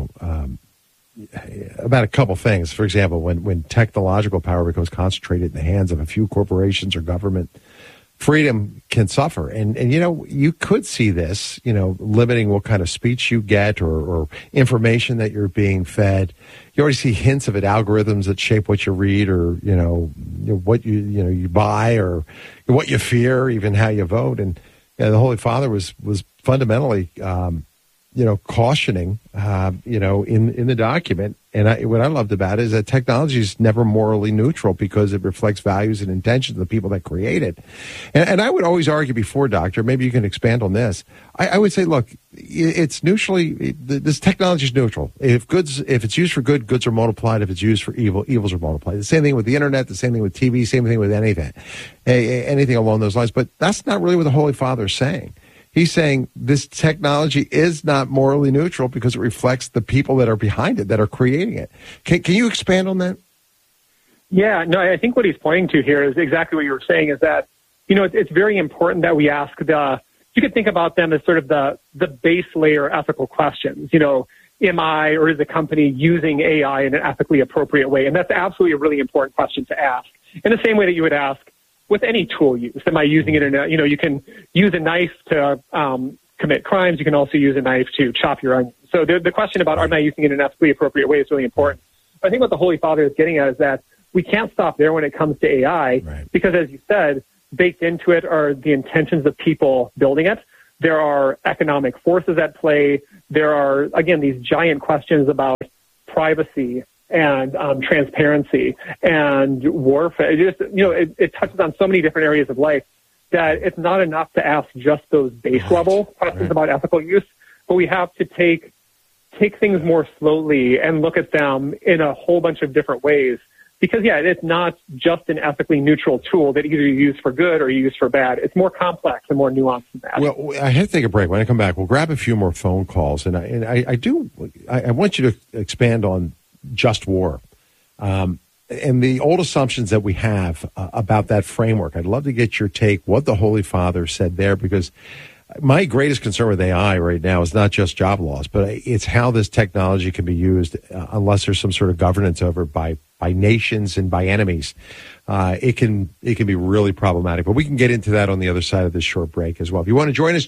about a couple things. For example, when technological power becomes concentrated in the hands of a few corporations or government, freedom can suffer. And you could see this, limiting what kind of speech you get or information that you're being fed. You already see hints of it, algorithms that shape what you read or, what you buy or what you fear, even how you vote. And the Holy Father was fundamentally, cautioning, in the document. And what I loved about it is that technology is never morally neutral because it reflects values and intentions of the people that create it. And I would always argue before, Doctor, maybe you can expand on this. I would say, look, it's neutrally, this technology is neutral. If it's used for good, goods are multiplied. If it's used for evil, evils are multiplied. The same thing with the internet, the same thing with TV, same thing with anything along those lines. But that's not really what the Holy Father is saying. He's saying this technology is not morally neutral because it reflects the people that are behind it, that are creating it. Can you expand on that? Yeah, no, I think what he's pointing to here is exactly what you were saying, is that, it's very important that we ask you could think about them as sort of the base layer ethical questions. am I or is the company using AI in an ethically appropriate way? And that's absolutely a really important question to ask. In the same way that you would ask with any tool use, am I using it in a, you can use a knife to commit crimes. You can also use a knife to chop your onions. So the question about am I using it in an ethically appropriate way is really important. I think what the Holy Father is getting at is that we can't stop there when it comes to AI, because as you said, baked into it are the intentions of people building it. There are economic forces at play. There are, again, these giant questions about privacy and transparency and warfare. It touches on so many different areas of life that it's not enough to ask just those base level questions about ethical use, but we have to take things more slowly and look at them in a whole bunch of different ways. Because, it's not just an ethically neutral tool that either you use for good or you use for bad. It's more complex and more nuanced than that. Well, I have to take a break. When I come back, we'll grab a few more phone calls. And I want you to expand on just war and the old assumptions that we have about that framework. I'd love to get your take, what the Holy Father said there, because my greatest concern with AI right now is not just job loss, but it's how this technology can be used unless there's some sort of governance over by nations and by enemies. It can be really problematic. But we can get into that on the other side of this short break as well. If you want to join us,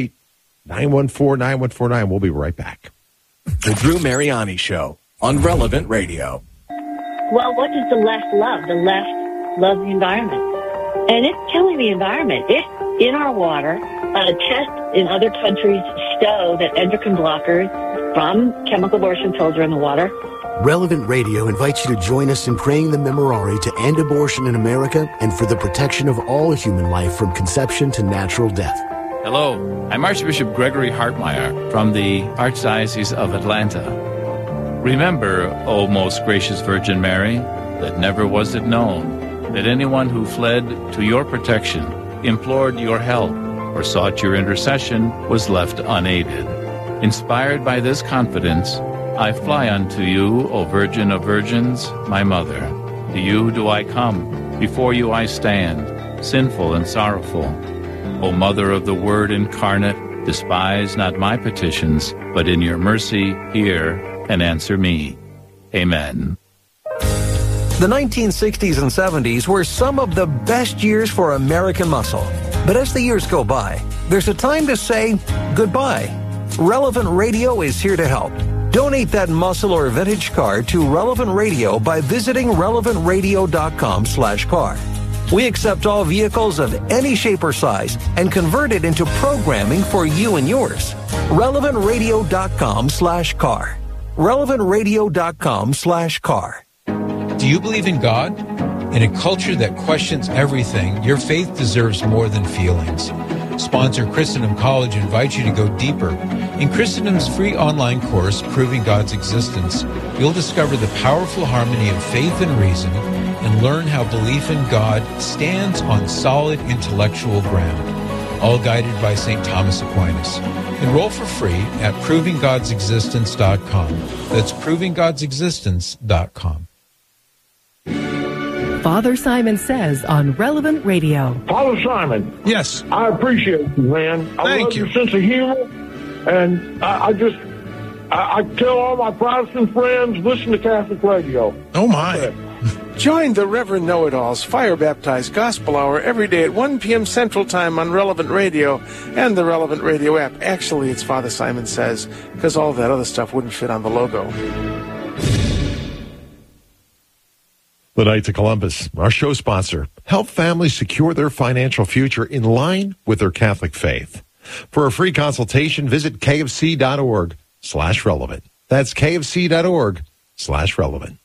888-914-9149. We'll be right back. The Drew Mariani Show on Relevant Radio. Well, what does the left love? The left loves the environment. And it's killing the environment. It's in our water. Tests in other countries show that endocrine blockers from chemical abortion pills are in the water. Relevant Radio invites you to join us in praying the Memorare to end abortion in America and for the protection of all human life from conception to natural death. Hello, I'm Archbishop Gregory Hartmeyer from the Archdiocese of Atlanta. Remember, O most gracious Virgin Mary, that never was it known that anyone who fled to your protection, implored your help, or sought your intercession was left unaided. Inspired by this confidence, I fly unto you, O Virgin of Virgins, my Mother. To you do I come, before you I stand, sinful and sorrowful. O Mother of the Word incarnate, despise not my petitions, but in your mercy hear and answer me. Amen. The 1960s and 70s were some of the best years for American muscle. But as the years go by, there's a time to say goodbye. Relevant Radio is here to help. Donate that muscle or vintage car to Relevant Radio by visiting relevantradio.com/car. We accept all vehicles of any shape or size and convert it into programming for you and yours. relevantradio.com/car. relevantradio.com/car. Do you believe in God? In a culture that questions everything, your faith deserves more than feelings. Sponsor Christendom College invites you to go deeper. In Christendom's free online course, Proving God's Existence, you'll discover the powerful harmony of faith and reason and learn how belief in God stands on solid intellectual ground, all guided by St. Thomas Aquinas. Enroll for free at provinggodsexistence.com. That's provinggodsexistence.com. Father Simon Says on Relevant Radio. Father Simon. Yes. I appreciate you, man. I love your sense of humor. And I tell all my Protestant friends, listen to Catholic radio. Oh, my. Join the Reverend Know-It-All's Fire Baptized Gospel Hour every day at 1 p.m. Central Time on Relevant Radio and the Relevant Radio app. Actually, it's Father Simon Says, because all that other stuff wouldn't fit on the logo. The Knights of Columbus, our show sponsor, help families secure their financial future in line with their Catholic faith. For a free consultation, visit kfc.org/relevant. That's kfc.org/relevant.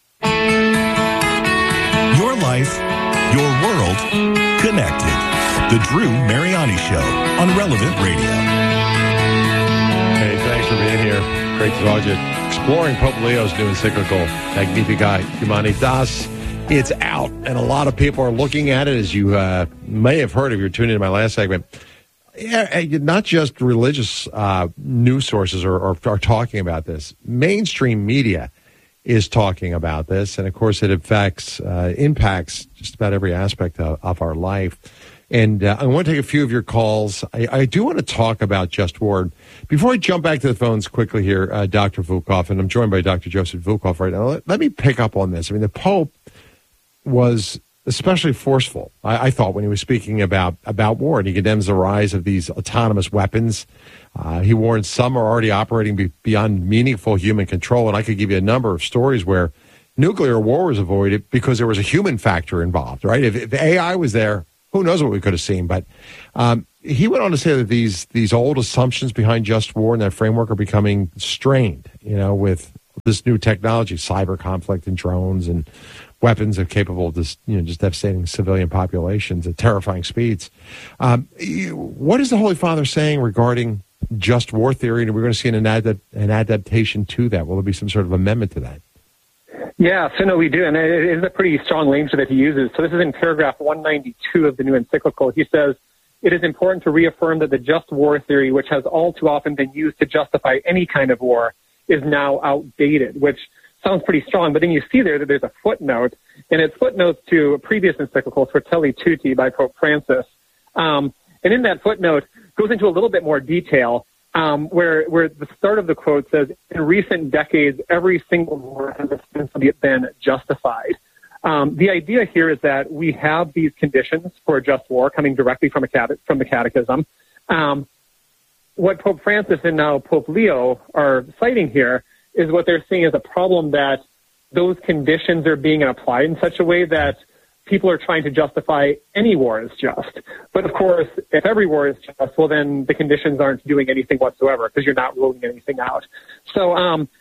Your life, your world, connected. The Drew Mariani Show on Relevant Radio. Hey, thanks for being here. Great to talk to you. Exploring Pope Leo's new encyclical, Magnificat Humanitas. It's out, and a lot of people are looking at it, as you may have heard if you're tuning into my last segment. Yeah, not just religious news sources are talking about this. Mainstream media is talking about this, and of course it impacts just about every aspect of our life. And I want to take a few of your calls. I do want to talk about Just War. Before I jump back to the phones quickly here, Dr. Volkoff, and I'm joined by Dr. Joseph Volkoff right now. Let me pick up on this. I mean, the Pope was especially forceful, I thought, when he was speaking about war, and he condemns the rise of these autonomous weapons. He warned some are already operating beyond meaningful human control, and I could give you a number of stories where nuclear war was avoided because there was a human factor involved, right? If AI was there, who knows what we could have seen. But he went on to say that these old assumptions behind Just War and that framework are becoming strained, with this new technology, cyber conflict and drones and weapons are capable of just devastating civilian populations at terrifying speeds. What is the Holy Father saying regarding Just War theory? And we're going to see an adaptation to that. Will there be some sort of amendment to that? Yeah, so no, we do, and it is a pretty strong language that he uses. So this is in paragraph 192 of the new encyclical. He says, "It is important to reaffirm that the just war theory, which has all too often been used to justify any kind of war, is now outdated," which sounds pretty strong, but then you see there that there's a footnote, and it's footnotes to a previous encyclical, Fratelli Tutti by Pope Francis. And in that footnote, goes into a little bit more detail, where the start of the quote says, "In recent decades, every single war has ostensibly been justified." The idea here is that we have these conditions for a just war coming directly from the Catechism. What Pope Francis and now Pope Leo are citing here is what they're seeing as a problem, that those conditions are being applied in such a way that people are trying to justify any war as just. But of course, if every war is just, well, then the conditions aren't doing anything whatsoever because you're not ruling anything out. So,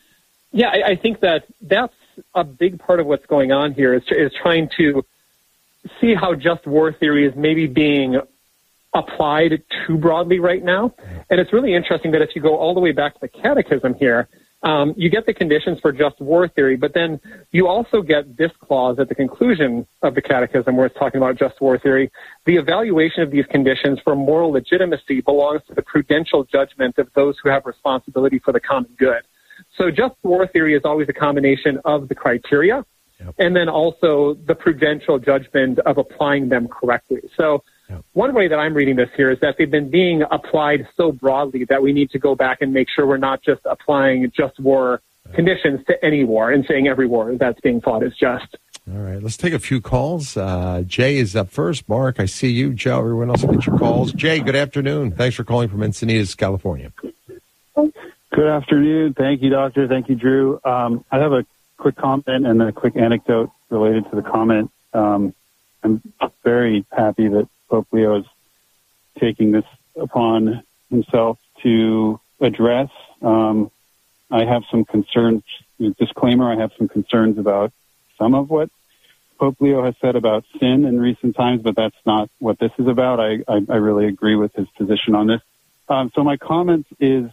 I think that that's a big part of what's going on here is trying to see how just war theory is maybe being applied too broadly right now. And it's really interesting that if you go all the way back to the Catechism here, you get the conditions for just war theory, but then you also get this clause at the conclusion of the Catechism where it's talking about just war theory. The evaluation of these conditions for moral legitimacy belongs to the prudential judgment of those who have responsibility for the common good. So just war theory is always a combination of the criteria and then also the prudential judgment of applying them correctly. So one way that I'm reading this here is that they've been being applied so broadly that we need to go back and make sure we're not just applying just war conditions to any war and saying every war that's being fought is just. All right, let's take a few calls. Jay is up first. Mark, I see you. Joe, everyone else will get your calls. Jay, good afternoon. Thanks for calling from Encinitas, California. Good afternoon. Thank you, Doctor. Thank you, Drew. I have a quick comment and then a quick anecdote related to the comment. I'm very happy that Pope Leo is taking this upon himself to address. I have some concerns, disclaimer, I have some concerns about some of what Pope Leo has said about sin in recent times, but that's not what this is about. I really agree with his position on this. So my comment is,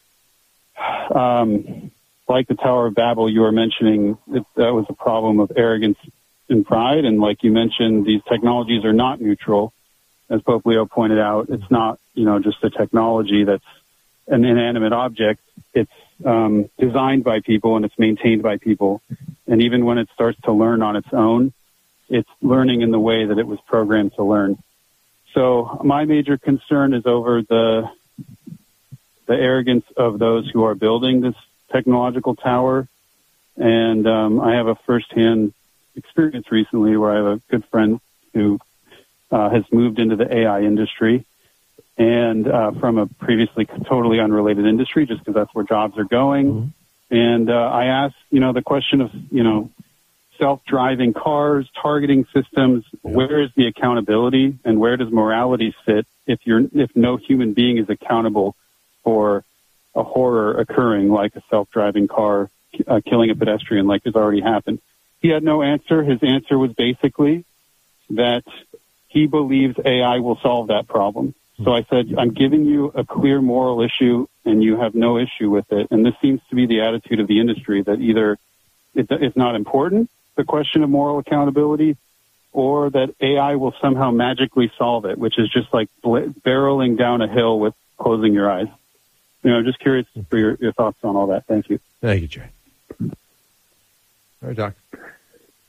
like the Tower of Babel you were mentioning, that was a problem of arrogance and pride. And like you mentioned, these technologies are not neutral. As Pope Leo pointed out, it's not, just a technology that's an inanimate object. It's designed by people and it's maintained by people. And even when it starts to learn on its own, it's learning in the way that it was programmed to learn. So my major concern is over the arrogance of those who are building this technological tower. And I have a firsthand experience recently where I have a good friend who has moved into the AI industry and from a previously totally unrelated industry, just because that's where jobs are going. Mm-hmm. And I asked, the question of, self-driving cars, targeting systems, where is the accountability and where does morality sit if no human being is accountable for a horror occurring like a self-driving car killing a pedestrian like has already happened? He had no answer. His answer was basically that he believes AI will solve that problem. So I said, I'm giving you a clear moral issue and you have no issue with it. And this seems to be the attitude of the industry, that either it's not important, the question of moral accountability, or that AI will somehow magically solve it, which is just like barreling down a hill with closing your eyes. I'm just curious for your thoughts on all that. Thank you. Thank you, Jay. All right, Doc.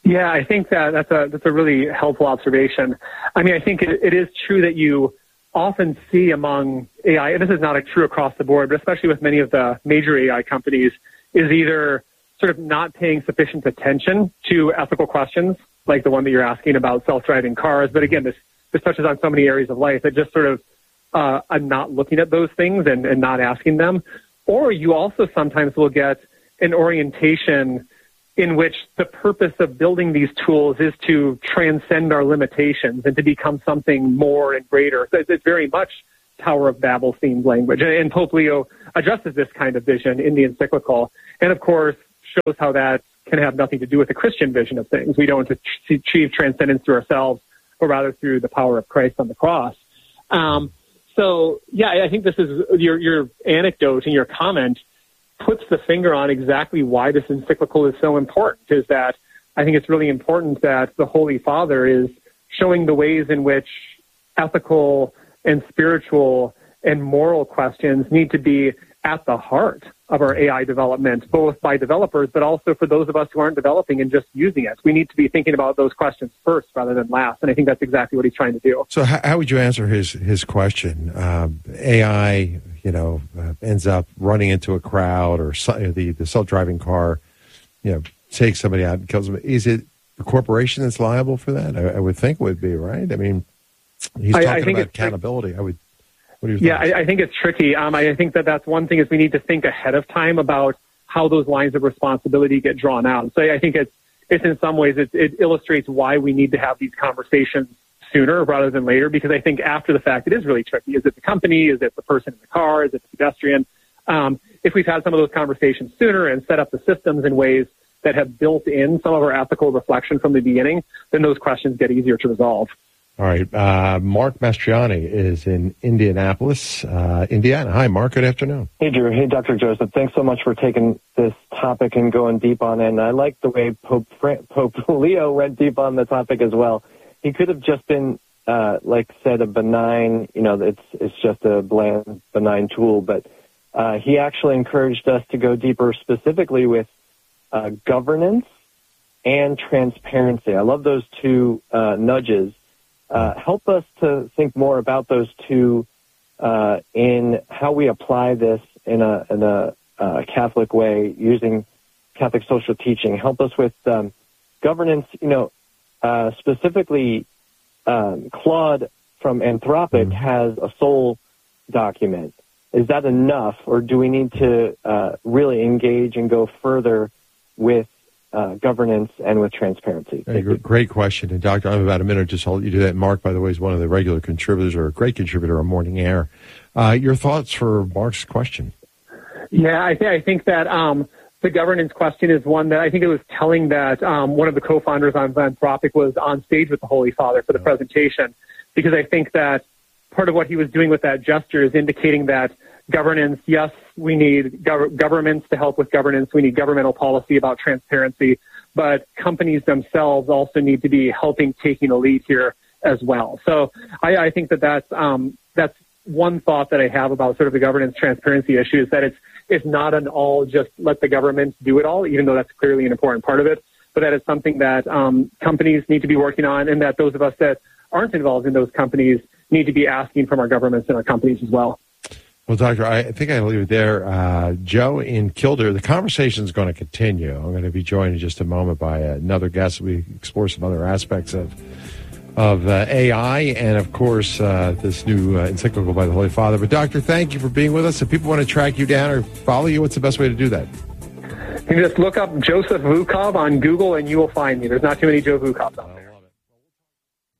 Yeah, I think that's a really helpful observation. I mean, I think it is true that you often see among AI, and this is not true across the board, but especially with many of the major AI companies, is either sort of not paying sufficient attention to ethical questions, like the one that you're asking about self-driving cars. But again, this touches on so many areas of life that just sort of I'm not looking at those things and not asking them. Or you also sometimes will get an orientation in which the purpose of building these tools is to transcend our limitations and to become something more and greater. So it's very much Tower of Babel themed language. And Pope Leo addresses this kind of vision in the encyclical, and of course shows how that can have nothing to do with the Christian vision of things. We don't achieve transcendence through ourselves, but rather through the power of Christ on the cross. So yeah, I think this is your anecdote and your comment puts the finger on exactly why this encyclical is so important, is that I think it's really important that the Holy Father is showing the ways in which ethical and spiritual and moral questions need to be at the heart of our AI development, both by developers, but also for those of us who aren't developing and just using it. We need to be thinking about those questions first rather than last, and I think that's exactly what he's trying to do. So how would you answer his question? AI, ends up running into a crowd, or the self-driving car, takes somebody out and kills them. Is it the corporation that's liable for that? I would think it would be, right? I mean, he's talking about accountability. What are your thoughts? I think it's tricky. I think that's one thing is we need to think ahead of time about how those lines of responsibility get drawn out. So I think it's in some ways it illustrates why we need to have these conversations sooner rather than later, because I think after the fact it is really tricky. Is it the company? Is it the person in the car? Is it the pedestrian? If we've had some of those conversations sooner and set up the systems in ways that have built in some of our ethical reflection from the beginning, then those questions get easier to resolve. All right. Mark Mastriani is in Indianapolis, Indiana. Hi, Mark. Good afternoon. Hey, Drew. Hey, Dr. Joseph. Thanks so much for taking this topic and going deep on it. And I like the way Pope Leo went deep on the topic as well. He could have just been, like said, a benign, it's just a bland, benign tool. But he actually encouraged us to go deeper specifically with governance and transparency. I love those two nudges. Help us to think more about those two in how we apply this in a Catholic way using Catholic social teaching. Help us with governance. Specifically, Claude from Anthropic has a soul document. Is that enough, or do we need to really engage and go further with governance and with transparency? Great question. And Doctor, I have about a minute just to let you do that. Mark, by the way, is one of the regular contributors, or a great contributor on Morning Air. Your thoughts for Mark's question? Yeah, I think that the governance question is one that I think it was telling that one of the co-founders on Anthropic was on stage with the Holy Father for the presentation, because I think that part of what he was doing with that gesture is indicating that governance, yes, we need governments to help with governance. We need governmental policy about transparency, but companies themselves also need to be helping taking a lead here as well. So I think that's one thought that I have about sort of the governance transparency issue, is that it's not an all just let the government do it all, even though that's clearly an important part of it, but that it's something that companies need to be working on, and that those of us that aren't involved in those companies need to be asking from our governments and our companies as well. Well, Doctor, I think I'll leave it there. Joe in Kildare, the conversation is going to continue. I'm going to be joined in just a moment by another guest. We explore some other aspects of AI and, of course, this new encyclical by the Holy Father. But, Doctor, thank you for being with us. If people want to track you down or follow you, what's the best way to do that? You can just look up Joseph Vukov on Google and you will find me. There's not too many Joe Vukovs out there.